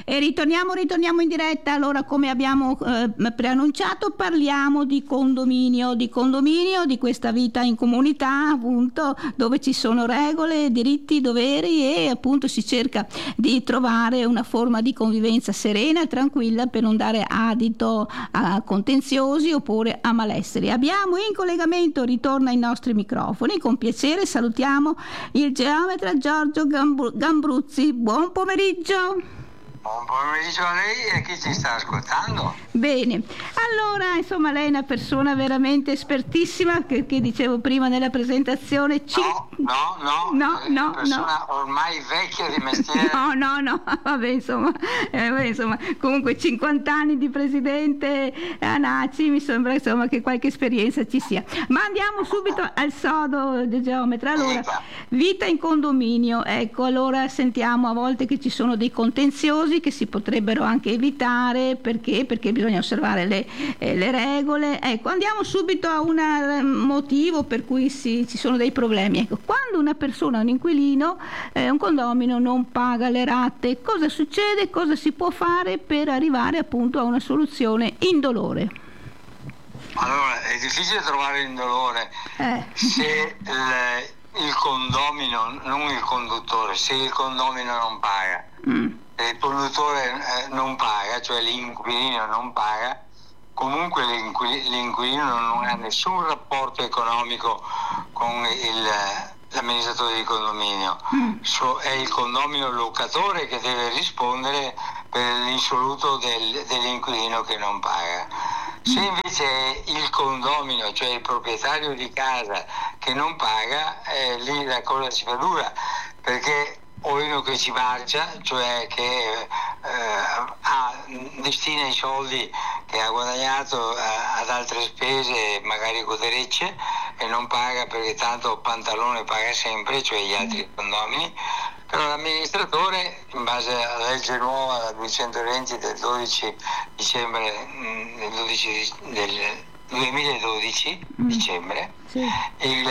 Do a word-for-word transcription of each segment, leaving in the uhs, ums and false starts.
E ritorniamo, ritorniamo in diretta. Allora, come abbiamo eh, preannunciato, parliamo di condominio, di condominio, di questa vita in comunità, appunto, dove ci sono regole, diritti, doveri e appunto si cerca di trovare una forma di convivenza serena e tranquilla per non dare adito a contenziosi oppure a malesseri. Abbiamo in collegamento, ritorna ai nostri microfoni, con piacere salutiamo il geometra Giorgio Gambru- Gambruzzi. Buon pomeriggio. Buon pomeriggio a lei e a chi ci sta ascoltando. Bene, allora insomma lei è una persona veramente espertissima, che, che dicevo prima nella presentazione. Ci... No, no, no, no, è no, una persona no. ormai vecchia di mestiere. No, no, no, vabbè insomma, eh, vabbè, insomma comunque cinquanta anni di presidente ANACI, mi sembra insomma che qualche esperienza ci sia. Ma andiamo subito al sodo, geometra. Allora, vita in condominio, ecco, allora sentiamo a volte che ci sono dei contenziosi che si potrebbero anche evitare, perché? Perché bisogna osservare le, eh, le regole. Ecco, andiamo subito a un eh, motivo per cui si, ci sono dei problemi. Ecco, quando una persona, un inquilino, eh, un condomino non paga le rate, cosa succede? Cosa si può fare per arrivare appunto a una soluzione indolore? Allora, è difficile trovare l'indolore Eh. se il, il condomino, non il conduttore, se il condomino non paga. Mm. Il produttore eh, non paga, cioè l'inquilino non paga, comunque l'inquilino, l'inquilino non ha nessun rapporto economico con il, l'amministratore di condominio. Mm. So, è il condomino locatore che deve rispondere per l'insoluto del, dell'inquilino che non paga. Se invece è il condomino, cioè il proprietario di casa che non paga, eh, lì la cosa si fa dura, perché o uno che ci marcia, cioè che eh, ha, destina i soldi che ha guadagnato eh, ad altre spese, magari goderecce, e non paga perché tanto Pantalone paga sempre, cioè gli altri condomini. Però l'amministratore, in base alla legge nuova, la duecentoventi del dodici dicembre mh, del, dodici, del duemiladodici, mm. dicembre, sì. il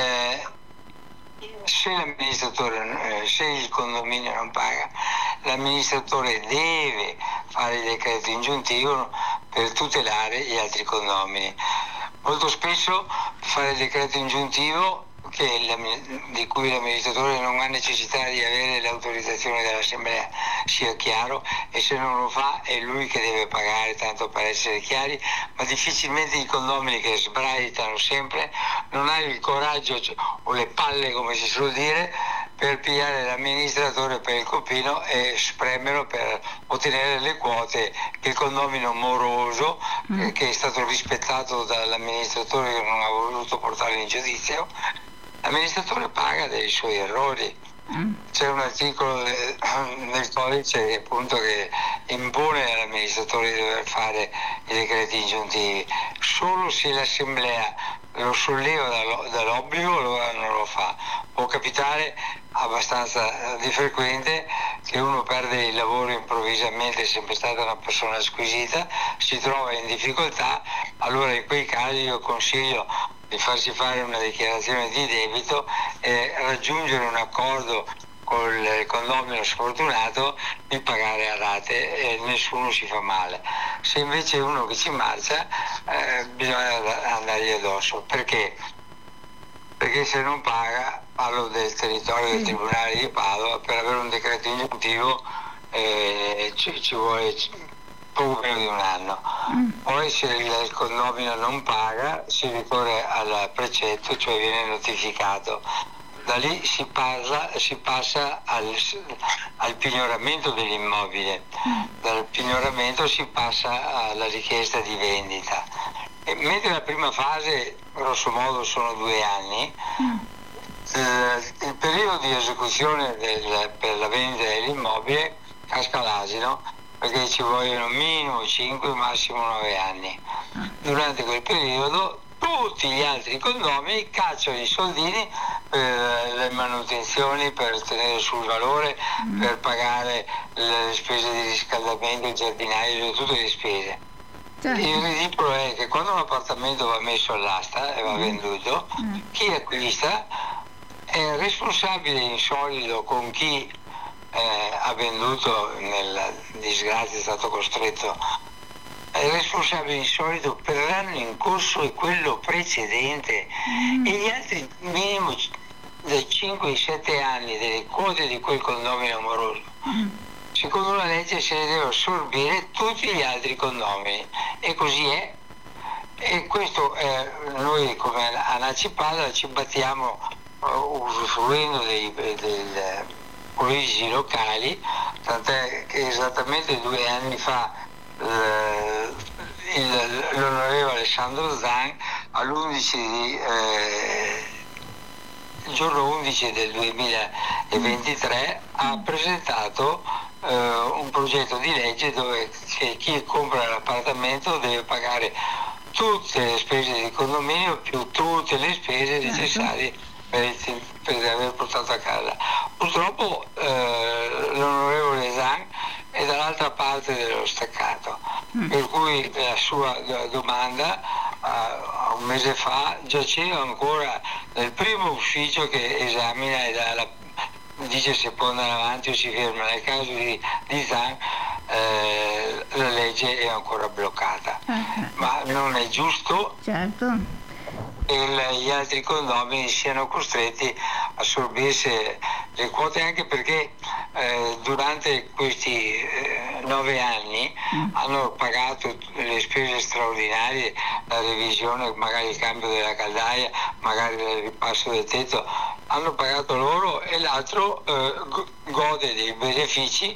Se l'amministratore, se il condominio non paga, l'amministratore deve fare il decreto ingiuntivo per tutelare gli altri condomini. Molto spesso fare il decreto ingiuntivo, che di cui l'amministratore non ha necessità di avere l'autorizzazione dell'assemblea, sia chiaro, e se non lo fa è lui che deve pagare, tanto per essere chiari, ma difficilmente i condomini, che sbraitano sempre, non hanno il coraggio o le palle, come si suol dire, per pigliare l'amministratore per il copino e spremerlo per ottenere le quote che il condomino moroso, mm. che è stato rispettato dall'amministratore che non ha voluto portarlo in giudizio, l'amministratore paga dei suoi errori. Mm. C'è un articolo nel codice appunto che impone all'amministratore di dover fare i decreti ingiuntivi. Solo se l'assemblea lo solleva dall'obbligo, allora non lo fa. Può capitare abbastanza di frequente che uno perde il lavoro improvvisamente, è sempre stata una persona squisita, si trova in difficoltà, allora in quei casi io consiglio di farsi fare una dichiarazione di debito e raggiungere un accordo con il condomino sfortunato di pagare a rate e nessuno si fa male. Se invece è uno che ci marcia, eh, bisogna andargli addosso. Perché? Perché se non paga, parlo del territorio del Tribunale di Padova, per avere un decreto ingiuntivo eh, ci, ci vuole poco meno di un anno. Mm. Poi se il condomino non paga si ricorre al precetto, cioè viene notificato. Da lì si, parla, si passa al, al pignoramento dell'immobile, mm. dal pignoramento si passa alla richiesta di vendita. E mentre la prima fase, grosso modo, sono due anni, mm. eh, il periodo di esecuzione del, per la vendita dell'immobile casca l'asino, perché ci vogliono minimo cinque, massimo nove anni. Durante quel periodo tutti gli altri condomini cacciano i soldini per le manutenzioni, per tenere sul valore, mm. per pagare le spese di riscaldamento, il giardinaggio, tutte le spese. Certo. Il ridicolo è che quando un appartamento va messo all'asta e va mm. venduto, mm. chi acquista è responsabile in solido con chi eh, ha venduto nella disgrazia, è stato costretto, è responsabile di solito per l'anno in corso e quello precedente, mm. e gli altri minimo dai cinque ai sette anni delle quote di quel condomino amoroso. Mm. Secondo la legge se ne devono assorbire tutti gli altri condomini, e così è. E questo eh, noi come ANACI Padova ci battiamo uh, usufruendo dei, dei politici locali, tant'è che esattamente due anni fa eh, il, l'onorevole Alessandro Zan all'undici di eh, il giorno undici del duemilaventitré ha presentato eh, un progetto di legge dove che chi compra l'appartamento deve pagare tutte le spese di condominio più tutte le spese necessarie per, per aver portato a casa. Purtroppo eh, l'onorevole Zan è dall'altra parte dello staccato, mm. per cui la sua domanda uh, un mese fa giaceva ancora nel primo ufficio che esamina e dà la, dice se può andare avanti o si ferma. Nel caso di, di Zan eh, la legge è ancora bloccata, uh-huh. ma non è giusto, certo, che gli altri condomini siano costretti a assorbirsi le quote, anche perché eh, durante questi eh, nove anni mm. hanno pagato le spese straordinarie, la revisione, magari il cambio della caldaia, magari il ripasso del tetto, hanno pagato loro, e l'altro eh, gode dei benefici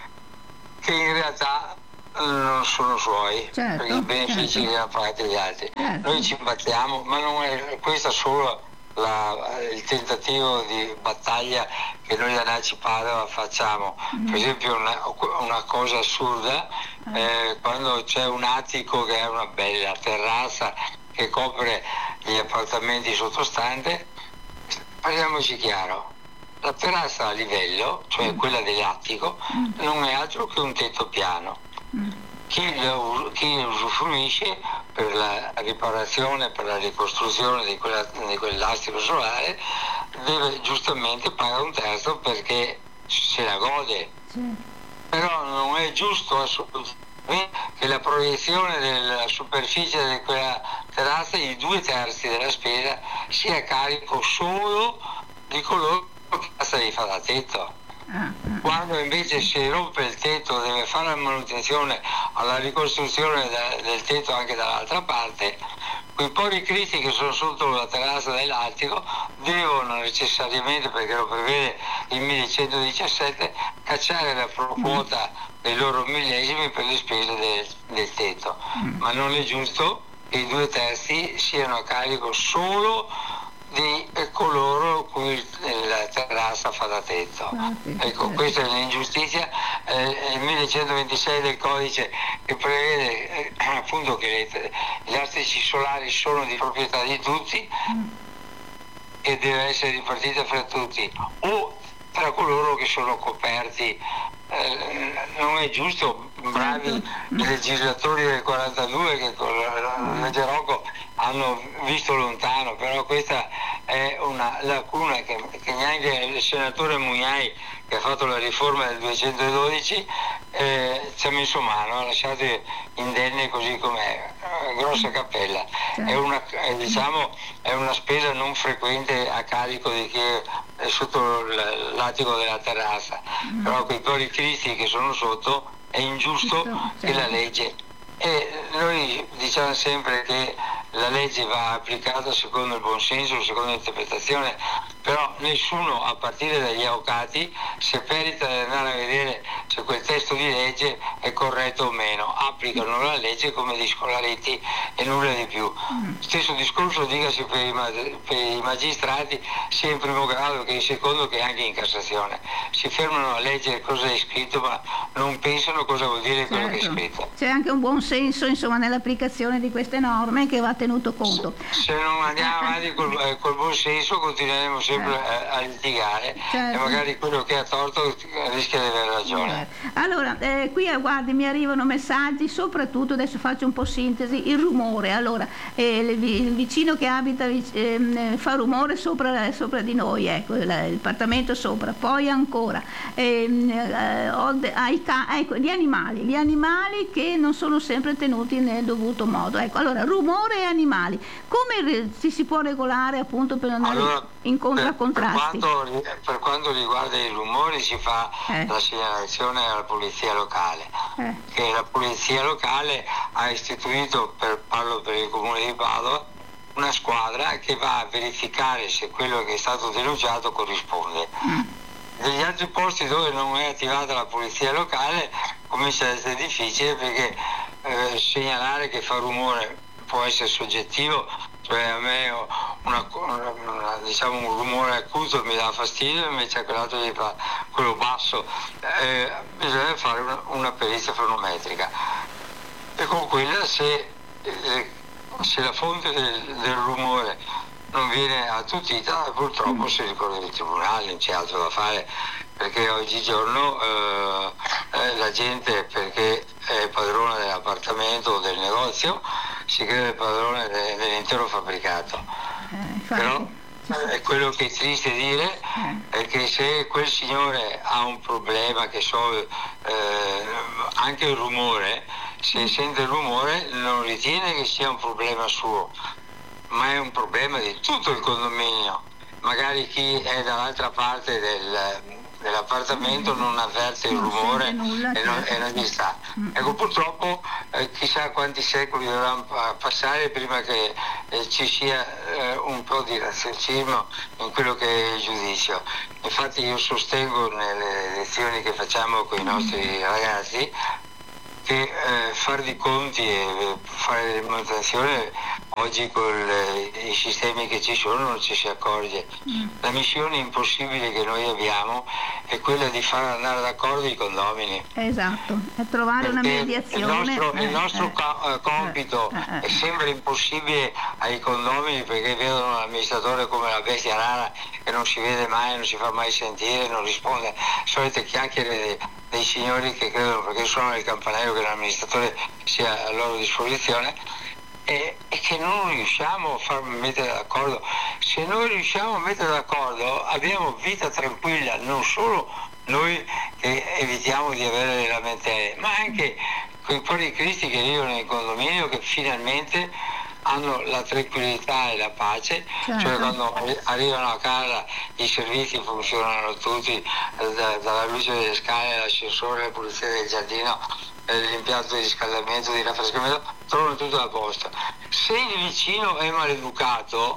che in realtà non sono suoi, certo, perché i benefici certo. li hanno pagati gli altri. Certo. Noi ci battiamo, ma non è questa solo la, il tentativo di battaglia che noi a ANACI Padova facciamo. Mm. Per esempio una, una cosa assurda, mm. eh, quando c'è un attico che ha una bella terrazza che copre gli appartamenti sottostanti, parliamoci chiaro, la terrazza a livello, cioè mm. quella dell'attico, mm. non è altro che un tetto piano. Mm. Chi, lo, chi usufruisce per la riparazione, per la ricostruzione di, quella, di quell'astico solare deve giustamente pagare un terzo perché se la gode. Sì. Però non è giusto assolutamente che la proiezione della superficie di quella terrazza, i due terzi della spesa, sia a carico solo di coloro che la li fa da tetto. Quando invece si rompe il tetto, deve fare la manutenzione alla ricostruzione de- del tetto anche dall'altra parte, quei poveri cristi che sono sotto la terrazza dell'attico devono necessariamente, perché lo prevede il millecentodiciassette, cacciare la pro quota dei loro millesimi per le spese del, del tetto, ma non è giusto che i due terzi siano a carico solo di coloro cui la terrazza fa da tetto. Ah, sì, ecco, certo. Questa è l'ingiustizia. Eh, il millecentoventisei del codice che prevede eh, appunto che le, gli astici solari sono di proprietà di tutti mm. e deve essere ripartita fra tutti o tra coloro che sono coperti. Eh, non è giusto, bravi mm. i legislatori del quarantadue che con la legge Rocco hanno visto lontano, però questa è una lacuna che, che neanche il senatore Mugnai, che ha fatto la riforma del duecentododici, eh, ci ha messo mano, ha lasciato indenne così com'è, eh, grossa cappella. È una, eh, diciamo, è una spesa non frequente a carico di chi è sotto l'attico della terrazza, mm. però quei poveri cristi che sono sotto è ingiusto certo. che la legge. E noi diciamo sempre che la legge va applicata secondo il buonsenso, secondo l'interpretazione, però nessuno, a partire dagli avvocati, si perita di andare a vedere se quel testo di legge è corretto o meno. Applicano la legge come gli scolaretti e nulla di più. Stesso discorso dicasi per i, per i magistrati, sia in primo grado che in secondo che anche in Cassazione. Si fermano a leggere cosa è scritto, ma non pensano cosa vuol dire certo. quello che è scritto. C'è anche un buon senso, insomma, nell'applicazione di queste norme che va tenuto conto. Se, se non andiamo avanti col, eh, col buon senso continueremo sempre certo. a, a litigare certo. e magari quello che ha torto rischia di avere ragione. certo. Allora, eh, qui eh, guardi, mi arrivano messaggi, soprattutto, adesso faccio un po' sintesi, il rumore. Allora, eh, il, il vicino che abita eh, fa rumore sopra, sopra di noi, ecco, l'appartamento sopra. Poi ancora, ehm, eh, ai, ecco, gli animali, gli animali che non sono sempre tenuti nel dovuto modo. Ecco, allora, rumore e animali. Come ci si può regolare appunto per andare allora, incontro a contrasti? Per quanto, per quanto riguarda i rumori si fa Eh. la segnalazione alla polizia locale, Eh. che la polizia locale ha istituito, per, parlo per il comune di Padova, una squadra che va a verificare se quello che è stato denunciato corrisponde. Mm. Negli altri posti dove non è attivata la polizia locale comincia ad essere difficile, perché eh, segnalare che fa rumore può essere soggettivo, cioè a me una, una, una, diciamo un rumore acuto mi dà fastidio, invece a quell'altro gli fa quello basso. Eh, bisogna fare una, una perizia fonometrica, e con quella se, eh, se la fonte del, del rumore non viene attutita, purtroppo si ricorre ai tribunali, non c'è altro da fare, perché oggigiorno eh, eh, la gente, perché è padrona dell'appartamento o del negozio, si crede padrone de, dell'intero fabbricato. Eh, Però eh, quello che è triste dire eh. è che se quel signore ha un problema, che so, eh, anche il rumore, se sente il rumore non ritiene che sia un problema suo, ma è un problema di tutto il condominio. Magari chi è dall'altra parte del, dell'appartamento non avverte il non rumore nulla, e, non, certo. e non gli sta. Mm. Ecco, purtroppo eh, chissà quanti secoli dovranno passare prima che eh, ci sia eh, un po' di raziocinio in quello che è il giudizio. Infatti io sostengo nelle lezioni che facciamo con i nostri ragazzi che eh, fare di conti e fare delle manutenzioni oggi con le, i sistemi che ci sono non ci si accorge. Mm. La missione impossibile che noi abbiamo è quella di far andare d'accordo i condomini. Esatto, è trovare una mediazione. Il nostro, eh, il nostro eh, ca- compito eh, eh, è sempre impossibile ai condomini, perché vedono l'amministratore come la bestia rara che non si vede mai, non si fa mai sentire, non risponde a solite chiacchiere dei signori che credono, perché suonano il campanello, che l'amministratore sia a loro disposizione, e, e che non riusciamo a far mettere d'accordo. Se noi riusciamo a mettere d'accordo abbiamo vita tranquilla, non solo noi che evitiamo di avere le lamentele, ma anche quei poveri cristi che vivono in condominio, che finalmente hanno la tranquillità e la pace, certo. Cioè quando arrivano a casa i servizi funzionano tutti, da, dalla luce delle scale, l'ascensore, la pulizia del giardino, l'impianto di riscaldamento, di raffrescamento, trovano tutto a posto. Se il vicino è maleducato,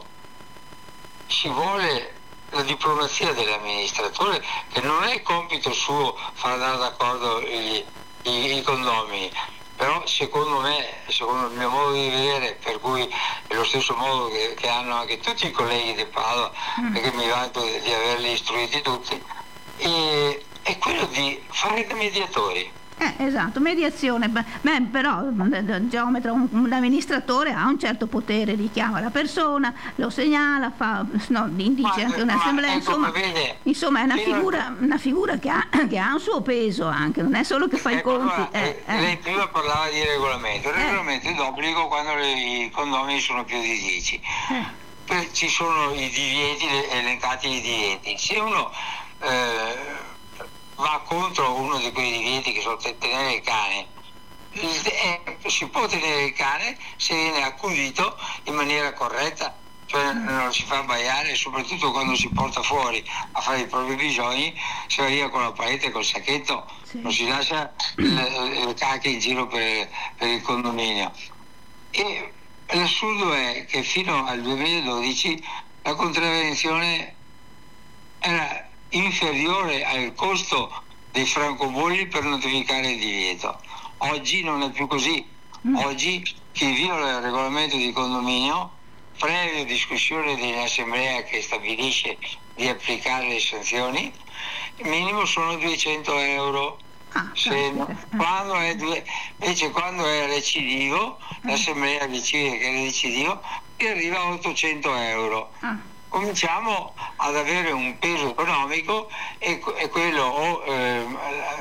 ci vuole la diplomazia dell'amministratore, che non è compito suo far andare d'accordo i, i, i condomini. Però secondo me, secondo il mio modo di vedere, per cui è lo stesso modo che, che hanno anche tutti i colleghi di Padova, mm. perché mi vanto di, di averli istruiti tutti, e, è quello di fare da mediatori. Eh, esatto, mediazione. Beh, però il geometra, un, un amministratore ha un certo potere, richiama la persona, lo segnala, fa, no, indice anche un'assemblea, ecco, insomma, vede, insomma è una figura, una figura che, ha, che ha un suo peso anche, non è solo che fa ecco, i conti. Allora, eh, eh. Lei prima parlava di regolamento, il eh. regolamento è d'obbligo quando le, i condomini sono più di dieci. Eh. Ci sono i divieti, elencati i divieti. Se uno eh, va contro uno di quei divieti, che sono tenere il cane, eh, si può tenere il cane se viene accudito in maniera corretta, cioè non si fa abbaiare, soprattutto quando si porta fuori a fare i propri bisogni, si va via con la paletta e col sacchetto, sì. Non si lascia le, le cacche in giro per, per il condominio. E l'assurdo è che fino al duemiladodici la contravvenzione era inferiore al costo dei francobolli per notificare il divieto. Oggi non è più così. Oggi chi viola il regolamento di condominio, previa discussione dell'assemblea che stabilisce di applicare le sanzioni, il minimo sono duecento euro. Ah, Se no, quando è due, invece quando è recidivo, l'assemblea decide che è recidivo e arriva a ottocento euro. Ah. Cominciamo ad avere un peso economico, e, e quello o eh,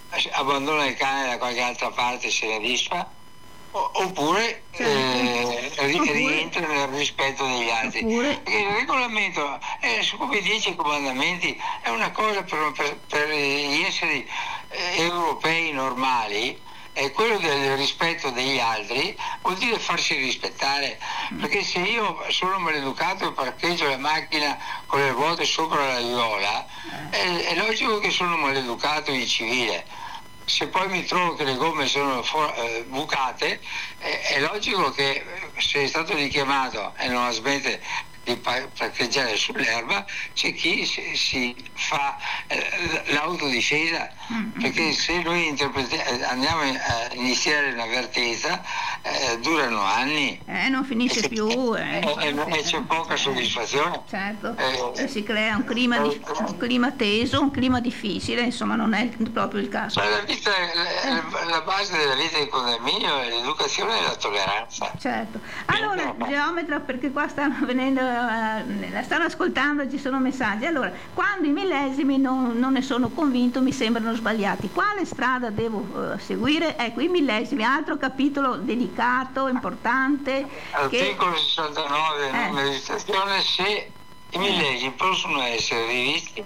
abbandona il cane da qualche altra parte e se ne disfa, oppure, certo. eh, oppure rientra nel rispetto degli altri. Oppure... Perché il regolamento, eh, come i dieci comandamenti, è una cosa per, per, per gli esseri eh, europei normali, è quello del rispetto degli altri, vuol dire farsi rispettare, perché se io sono maleducato e parcheggio la macchina con le ruote sopra la viola, è, è logico che sono maleducato in civile. Se poi mi trovo che le gomme sono for- eh, bucate, eh, è logico che se è stato richiamato e non smette di parcheggiare sull'erba, c'è chi si, si fa eh, l'autodifesa, perché se noi interpreti- andiamo a iniziare l'avvertenza, eh, durano anni eh, non finisce e più eh, e, e, e c'è poca soddisfazione, certo, eh, e si crea un clima, di, un clima teso, un clima difficile, insomma non è proprio il caso. La, vita, la, la base della vita di condominio è l'educazione e la tolleranza. Certo. Allora, geometra, perché qua stanno venendo, uh, la stanno ascoltando, ci sono messaggi. Allora, quando i millesimi non, non ne sono convinto, mi sembrano sbagliati. Quale strada devo uh, seguire? Ecco, i millesimi, altro capitolo delicato, importante. Articolo che... sessantanove, eh. numero di stazione, se i millesimi possono essere rivisti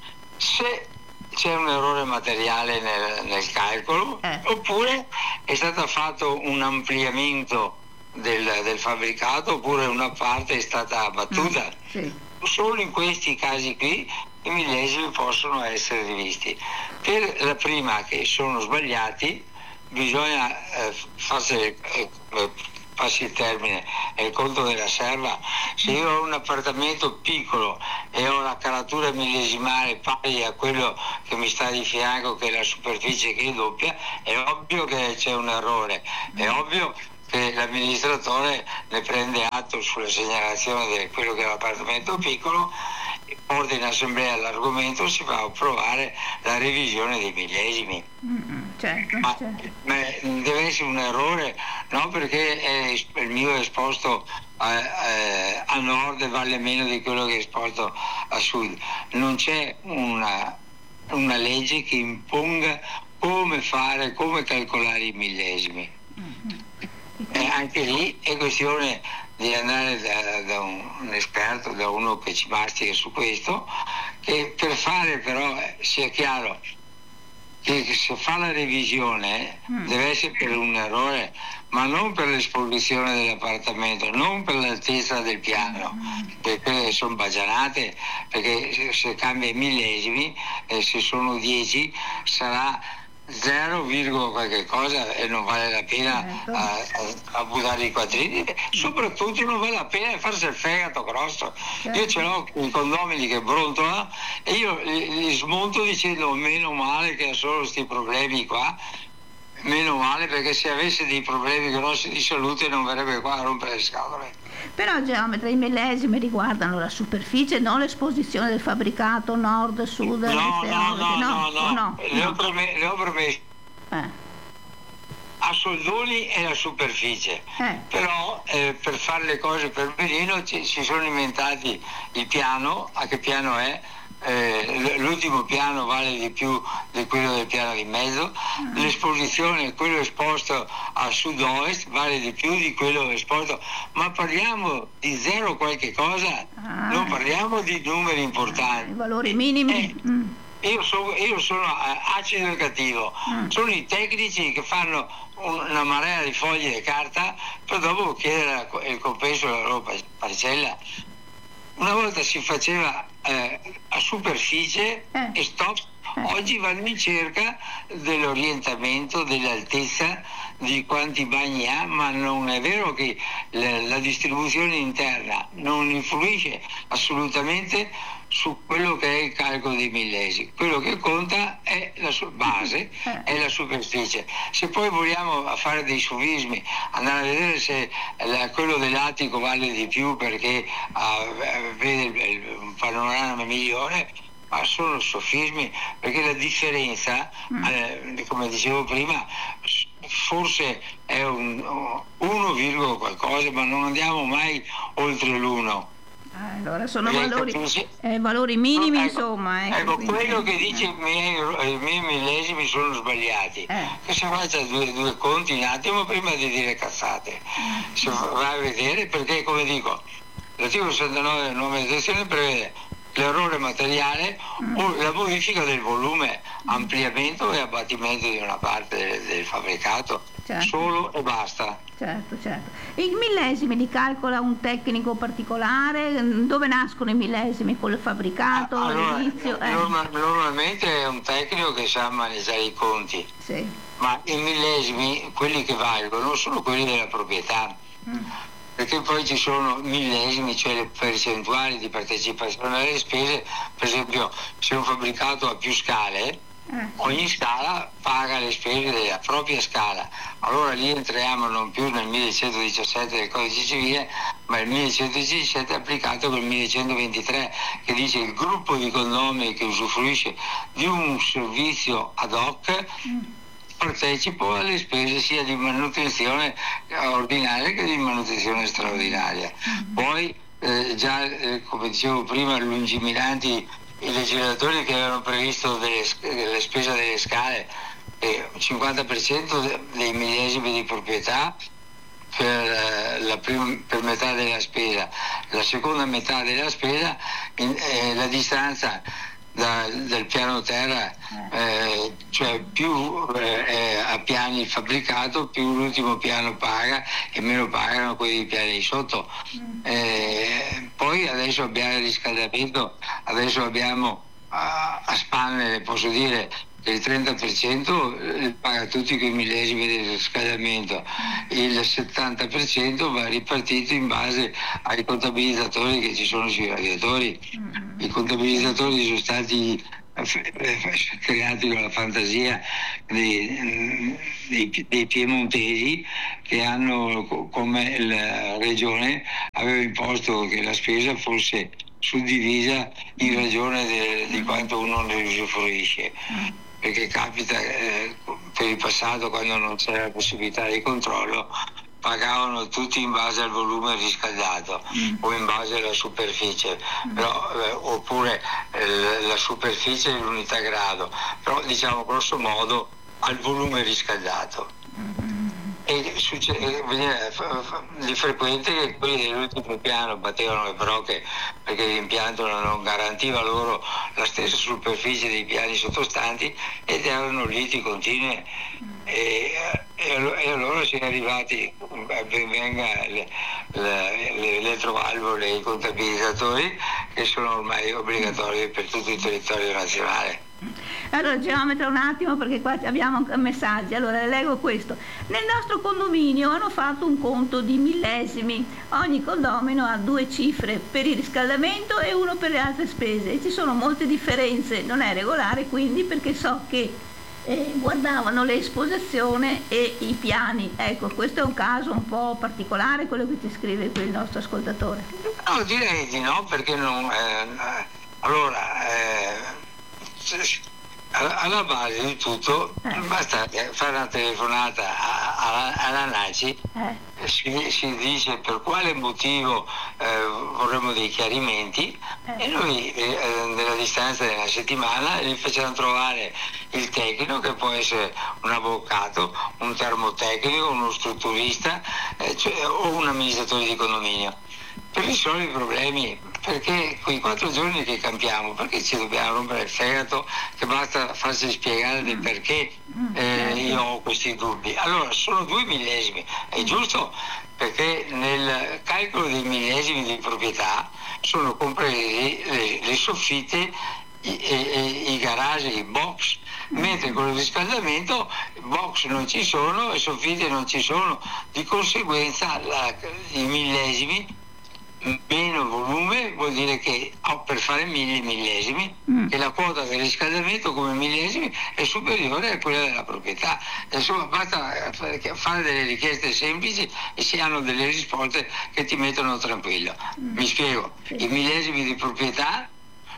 se c'è un errore materiale nel, nel calcolo, eh. oppure è stato fatto un ampliamento del, del fabbricato, oppure una parte è stata abbattuta. Mm, sì. Solo in questi casi qui i millesimi possono essere rivisti. Per la prima, che sono sbagliati, bisogna eh, farsi eh, eh, passi il termine, è il conto della serva. Se io ho un appartamento piccolo e ho la caratura millesimale pari a quello che mi sta di fianco, che è la superficie che è doppia, è ovvio che c'è un errore, è ovvio che l'amministratore ne prende atto sulla segnalazione di quello che è l'appartamento piccolo, porta in assemblea l'argomento, si va a approvare la revisione dei millesimi. Mm-hmm, certo, ma, certo. ma deve essere un errore, no? Perché è, il mio è esposto a, a, a nord e vale meno di quello che è esposto a sud. Non c'è una, una legge che imponga come fare, come calcolare i millesimi. Mm-hmm. E anche lì è questione di andare da, da un, un esperto, da uno che ci mastica su questo, che per fare però sia chiaro che se fa la revisione mm. deve essere per un errore, ma non per l'esposizione dell'appartamento, non per l'altezza del piano, mm. perché sono bagianate, perché se, se cambia i millesimi, eh, se sono dieci sarà zero, qualche cosa e non vale la pena certo. a, a, a buttare i quattrini, soprattutto non vale la pena farsi il fegato grosso. Certo. Io ce l'ho in condomini che brontola e io li, li smonto dicendo meno male che ha solo questi problemi qua, meno male, perché se avesse dei problemi grossi di salute non verrebbe qua a rompere le scatole. Però geometra, i millesimi riguardano la superficie, non l'esposizione del fabbricato nord, sud, no, no, no, no, no, no, no, le ho no. promesso, le ho promesso. Eh. A soldoni è la superficie, eh. però eh, per fare le cose per benino ci, ci sono inventati il piano. A che piano è? Eh, l'ultimo piano vale di più di quello del piano di mezzo, mm. l'esposizione, quello esposto a sud-ovest, vale di più di quello esposto, ma parliamo di zero qualche cosa, ah. non parliamo di numeri importanti. I valori minimi. Eh, mm. io, so, io sono acido e cattivo, mm. sono i tecnici che fanno una marea di foglie di carta per dopo chiedere il compenso della loro parcella. Una volta si faceva eh, a superficie eh. e stop, eh. oggi vanno in cerca dell'orientamento, dell'altezza, di quanti bagni ha, ma non è vero che la, la distribuzione interna non influisce assolutamente su quello che è il calcolo dei millesimi. Quello che conta è la sua base, è la superficie. Se poi vogliamo fare dei sofismi, andare a vedere se la, quello dell'attico vale di più perché uh, vede il, il, un panorama migliore, ma sono sofismi, perché la differenza, mm. eh, come dicevo prima, forse è un uno, qualcosa, ma non andiamo mai oltre l'uno. Allora sono valori, eh, valori minimi, ecco, insomma. Ecco, ecco quindi, quello che dice eh. i, miei, i miei millesimi sono sbagliati. Eh. Che si faccia due, due conti un attimo prima di dire cazzate. Eh. Si va a vedere, perché, come dico, l'articolo sessantanove della nuova legislazione prevede l'errore materiale mm. o la modifica del volume, ampliamento e abbattimento di una parte del, del fabbricato, certo. Solo e basta. Certo, certo. E i millesimi li calcola un tecnico particolare? Dove nascono i millesimi? Con il fabbricato, allora, all'inizio? Eh. Norma, normalmente è un tecnico che sa maneggiare i conti, sì. Ma i millesimi, quelli che valgono, sono quelli della proprietà. Mm. Perché poi ci sono millesimi, cioè le percentuali di partecipazione alle spese. Per esempio, se un fabbricato ha più scale, eh. ogni scala paga le spese della propria scala. Allora lì entriamo non più nel millecentodiciassette del codice civile, ma il millecentodiciassette è applicato col millecentoventitré, che dice il gruppo di condomini che usufruisce di un servizio ad hoc mm. partecipo alle spese sia di manutenzione ordinaria che di manutenzione straordinaria. Mm-hmm. Poi eh, già eh, come dicevo prima, lungimiranti i legislatori che avevano previsto delle, delle spese delle scale, eh, cinquanta per cento dei millesimi di proprietà per, eh, la prim- per metà della spesa, la seconda metà della spesa in, eh, la distanza Da, del piano terra, eh, cioè più eh, a piani il fabbricato, più l'ultimo piano paga e meno pagano quelli piani di sotto. Eh, poi adesso abbiamo il riscaldamento, adesso abbiamo a, a spanne, posso dire, che il trenta per cento paga tutti quei millesimi del riscaldamento, il settanta per cento va ripartito in base ai contabilizzatori che ci sono sui radiatori. I contabilizzatori sono stati creati con la fantasia dei, dei, dei piemontesi, che hanno, come la regione aveva imposto che la spesa fosse suddivisa in ragione de, di quanto uno ne usufruisce. Perché capita eh, per il passato, quando non c'era la possibilità di controllo, pagavano tutti in base al volume riscaldato mm. o in base alla superficie, mm. però, eh, oppure eh, la superficie e l'unità grado, però diciamo grosso modo al volume riscaldato. Mm. E succede, veniva di frequente che quelli dell'ultimo piano battevano le brocche perché l'impianto non garantiva loro la stessa superficie dei piani sottostanti ed erano liti continue. E, e, e allora si è arrivati, ben venga le, le, le elettrovalvole e i contabilizzatori, che sono ormai obbligatori per tutto il territorio nazionale. Allora geometra un attimo, perché qua abbiamo messaggi. Allora leggo questo: nel nostro condominio hanno fatto un conto di millesimi, ogni condomino ha due cifre per il riscaldamento e uno per le altre spese e ci sono molte differenze, non è regolare, quindi, perché so che eh, guardavano l'esposizione e i piani. Ecco, questo è un caso un po' particolare, quello che ci scrive qui il nostro ascoltatore. No, direi di no, perché non eh, allora eh, alla base di tutto eh. basta fare una telefonata alla NACI, eh. si, si dice per quale motivo eh, vorremmo dei chiarimenti eh. e noi eh, nella distanza di una settimana gli facciamo trovare il tecnico, che può essere un avvocato, un termotecnico, uno strutturista eh, cioè, o un amministratore di condominio, per risolvere i problemi. Perché quei quattro giorni che campiamo, perché ci dobbiamo rompere il fegato, che basta farsi spiegare del perché eh, io ho questi dubbi. Allora, sono due millesimi, è giusto, perché nel calcolo dei millesimi di proprietà sono compresi le, le soffitte, i, i, i garage, i box, mentre con il riscaldamento box non ci sono e soffitte non ci sono, di conseguenza la, i millesimi, meno volume vuol dire che oh, per fare mille millesimi mm. che la quota del riscaldamento come millesimi è superiore a quella della proprietà. Insomma, basta fare delle richieste semplici e si hanno delle risposte che ti mettono tranquillo. Mm. Mi spiego, i millesimi di proprietà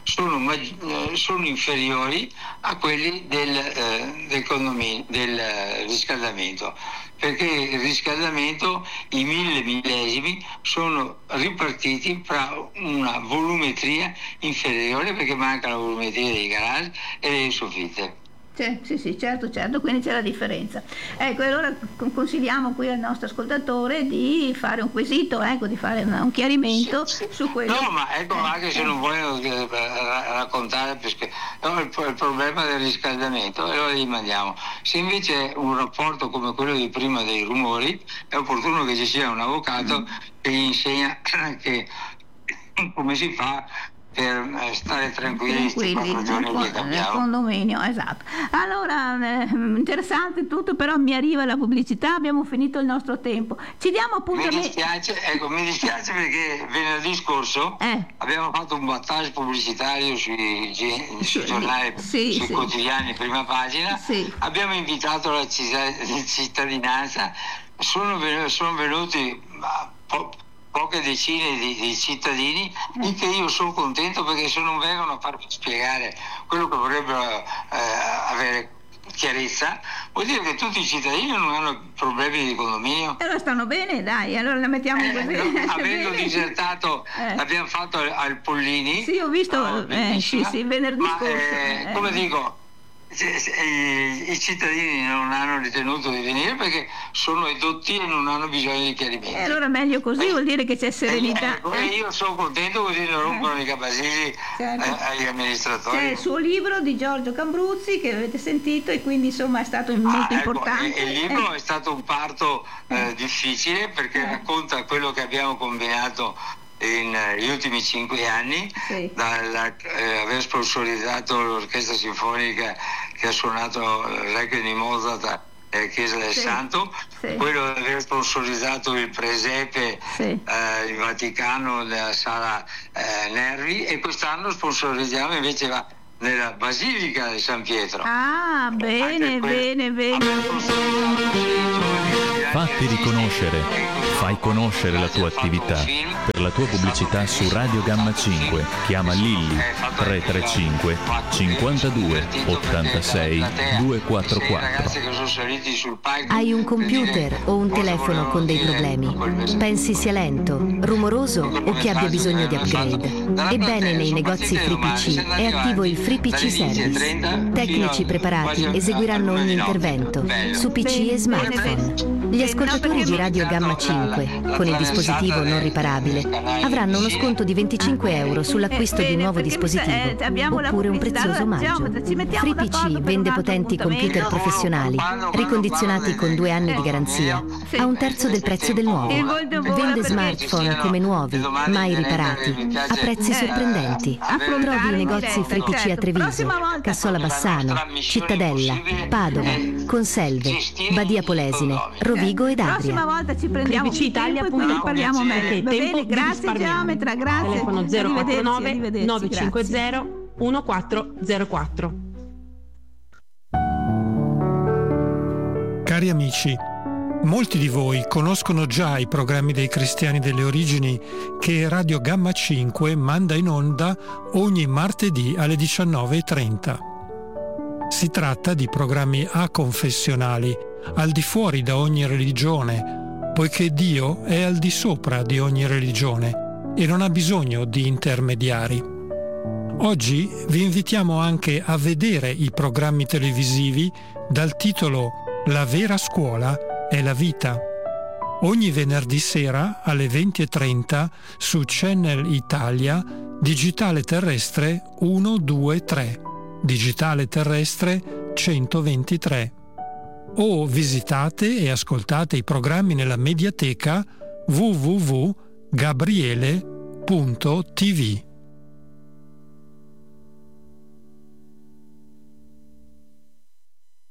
sono, mag- sono inferiori a quelli del, eh, del, condominio, del riscaldamento, perché il riscaldamento, i mille millesimi sono ripartiti fra una volumetria inferiore, perché manca la volumetria dei garage e delle soffitte. Sì, sì, sì, certo, certo, quindi c'è la differenza. Ecco, allora consigliamo qui al nostro ascoltatore di fare un quesito, ecco, di fare un chiarimento sì, sì. su quello. No, ma ecco, eh, anche se eh. non vuoi raccontare, perché no, il, il problema del riscaldamento, allora gli mandiamo. Se invece è un rapporto come quello di prima dei rumori, è opportuno che ci sia un avvocato mm. che gli insegna anche come si fa per stare tranquilli, tranquilli nel, con, nel condominio, esatto. Allora, eh, interessante tutto, però mi arriva la pubblicità, abbiamo finito il nostro tempo. Ci diamo appuntamento. Mi dispiace, ecco, mi dispiace perché venerdì scorso eh. abbiamo fatto un battage pubblicitario sui, sui giornali, sì, sui sì. quotidiani, prima pagina. Sì. Abbiamo invitato la cittadinanza, sono, sono venuti po- poche decine di, di cittadini, di che io sono contento, perché se non vengono a farmi spiegare quello che vorrebbero eh, avere chiarezza, vuol dire che tutti i cittadini non hanno problemi di condominio. E allora stanno bene, dai, allora la mettiamo eh, così. No, avendo disertato, eh. l'abbiamo fatto al, al Pollini. Sì, ho visto, no, eh, sì, sì, venerdì ma, scorso. Eh, eh. Come dico, i cittadini non hanno ritenuto di venire perché sono edotti e non hanno bisogno di chiarimenti. E allora meglio così, eh, vuol dire che c'è serenità. Ecco, eh. Io sono contento, così non rompono eh. i capasisi certo. eh, agli amministratori. C'è il suo libro di Giorgio Cambruzzi che avete sentito, e quindi insomma è stato molto ah, ecco, importante. Il libro eh. è stato un parto eh, difficile, perché eh. racconta quello che abbiamo combinato negli ultimi cinque anni, sì. dalla, eh, aver sponsorizzato l'orchestra sinfonica che ha suonato il Requiem di Mozart e Chiesa del sì. Santo, sì. quello di aver sponsorizzato il presepe sì. eh, in Vaticano della sala eh, Nervi, e quest'anno sponsorizziamo invece la, nella Basilica di San Pietro. Ah, bene, bene, bene. Fatti riconoscere, fai conoscere la tua attività. Per la tua pubblicità su Radio Gamma cinque chiama Lilli tre tre cinque cinquantadue ottantasei duecentoquarantaquattro. Hai un computer o un telefono con dei problemi? Pensi sia lento, rumoroso o che abbia bisogno di upgrade? Ebbene, nei negozi FreePC è attivo il FreePC Service. Tecnici preparati eseguiranno ogni intervento su P C e smartphone. Gli ascoltatori di Radio Gamma cinque con il dispositivo non riparabile avranno uno sconto di venticinque euro sull'acquisto di un nuovo dispositivo oppure un prezioso omaggio. FreePC vende potenti computer professionali ricondizionati con due anni di garanzia a un terzo del prezzo del nuovo. Vende smartphone come nuovi, mai riparati, a prezzi sorprendenti. Trovi i negozi FreePC a Treviso, Cassola Bassano, Cittadella, Padova, Conselve, Badia Polesine, Rovigo ed Adria. Prossima volta ci prendiamo più tempo e quindi parliamo meglio. Va bene, grazie Geometra, grazie. Telefono zero quattro nove nove cinque zero uno quattro zero quattro. Cari amici, molti di voi conoscono già i programmi dei Cristiani delle Origini che Radio Gamma cinque manda in onda ogni martedì alle diciannove e trenta. Si tratta di programmi aconfessionali, al di fuori da ogni religione, poiché Dio è al di sopra di ogni religione e non ha bisogno di intermediari. Oggi vi invitiamo anche a vedere i programmi televisivi dal titolo La vera scuola è la vita. Ogni venerdì sera alle venti e trenta su Channel Italia, digitale terrestre centodventitré, digitale terrestre centoventitré. O visitate e ascoltate i programmi nella mediateca w w w punto gabriele punto t v.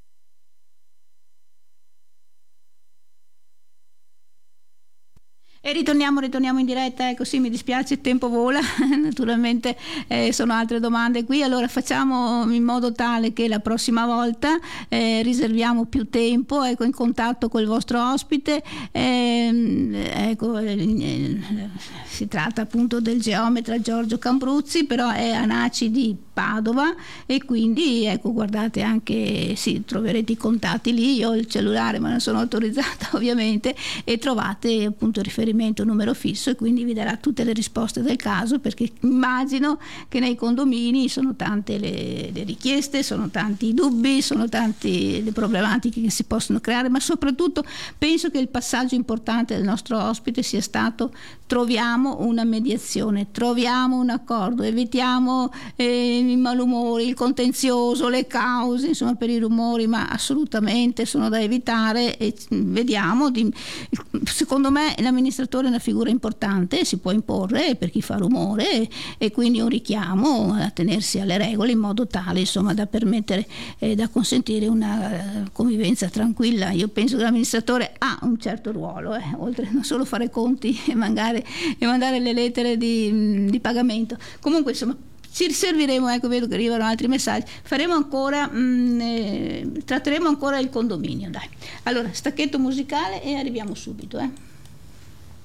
E E ritorniamo, ritorniamo in diretta, ecco sì, mi dispiace, il tempo vola, naturalmente eh, sono altre domande qui, allora facciamo in modo tale che la prossima volta eh, riserviamo più tempo, ecco, in contatto col vostro ospite, eh, ecco, eh, si tratta appunto del geometra Giorgio Cambruzzi, però è Anaci di Padova e quindi ecco, guardate anche, sì, troverete i contatti lì, io ho il cellulare ma non sono autorizzata ovviamente, e trovate appunto il riferimento, numero fisso, e quindi vi darà tutte le risposte del caso, perché immagino che nei condomini sono tante le, le richieste, sono tanti i dubbi, sono tante le problematiche che si possono creare, ma soprattutto penso che il passaggio importante del nostro ospite sia stato: troviamo una mediazione, troviamo un accordo, evitiamo eh, i malumori, il contenzioso, le cause, insomma, per i rumori, ma assolutamente sono da evitare, e vediamo di, secondo me l'amministratore è una figura importante, si può imporre per chi fa rumore, e, e quindi un richiamo a tenersi alle regole in modo tale, insomma, da permettere, eh, da consentire una convivenza tranquilla. Io penso che l'amministratore ha un certo ruolo, eh, oltre a non solo fare conti e mandare e mandare le lettere di, di pagamento. Comunque, insomma, ci riserveremo, ecco, vedo che arrivano altri messaggi, faremo ancora mh, eh, tratteremo ancora il condominio, dai. Allora, stacchetto musicale e arriviamo subito, eh.